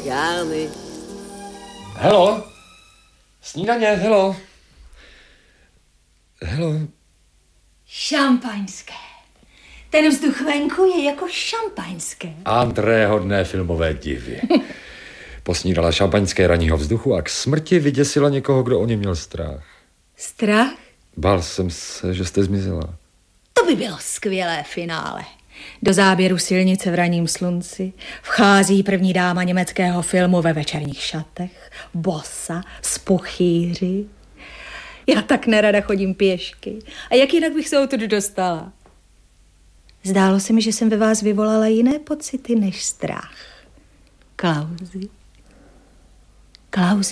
Jány. Helo? Snídaně, helo. Helo. Šampaňské. Ten vzduch venku je jako šampaňské. André hodné filmové divy. Posnídala šampaňské ranního vzduchu a k smrti vyděsila někoho, kdo o ně měl strach. Strach? Bál jsem se, že jste zmizela. To by bylo skvělé finále. Do záběru silnice v ranním slunci vchází první dáma německého filmu ve večerních šatech, bosa, s puchýři. Já tak nerada chodím pěšky. A jak jinak bych se odtud dostala? Zdálo se mi, že jsem ve vás vyvolala jiné pocity než strach. Klausi.